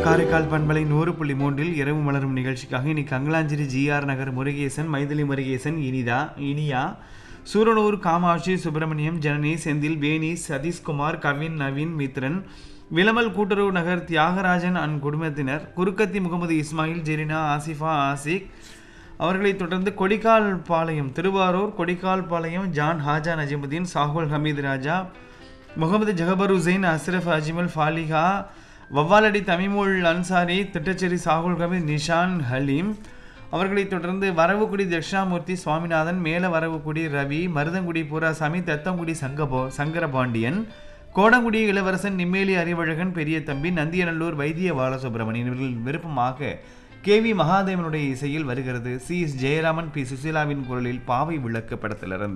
காரைக்கால் பண்பலை 100.3 இரவு மலரும் நிகழ்ச்சிக்காக இன்னைக்கு கங்கலாஞ்சேரி ஜிஆர் நகர் முருகேசன், மைதிலி முருகேசன், இனியா, சூரனூர் காமாட்சி, சுப்பிரமணியம், ஜனனி, செந்தில், வேணி, சதீஷ்குமார், கவின், நவீன், மித்ரன், விளமல் கூட்டுறவு நகர் தியாகராஜன் அண்ட் குடும்பத்தினர், குறுக்கத்தி முகமது இஸ்மாயில், ஜெரினா, ஆசிஃபா, ஆசிக். அவர்களைத் தொடர்ந்து கொடிக்கால் பாளையம், திருவாரூர் கொடிக்கால் பாளையம் ஜான் ஹாஜா நஜிமுதீன், சாகுல் ஹமீது ராஜா, முகமது ஜஹபர் உசைன், அஸ்ரஃப் அஜ்மல், ஃபாலிஹா, வவ்வாலடி தமிமுல் அன்சாரி, திட்டச்சேரி சாகுல் ஹமீத், நிஷான் ஹலீம். அவர்களைத் தொடர்ந்து வரவுக்குடி தட்சிணாமூர்த்தி சுவாமிநாதன், மேல வரவுக்குடி ரவி, மருதங்குடி பூராசாமி, தத்தங்குடி சங்கரபாண்டியன், கோடங்குடி இளவரசன், நிம்மேலி அறிவழகன், பெரிய தம்பி, நந்தியநல்லூர் வைத்திய பாலசுப்ரமணியன். இவர்கள் விருப்பமாக கேவி மகாதேவனுடைய இசையில் வருகிறது சி எஸ் ஜெயராமன், பி சுசீலாவின் குரலில் பாவை விளக்கு படத்திலிருந்து.